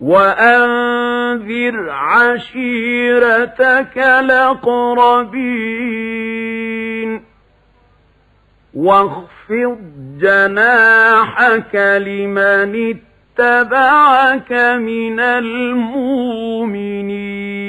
وأنذر عشيرتك الأقربين واخفض جناحك لمن اتبعك من المؤمنين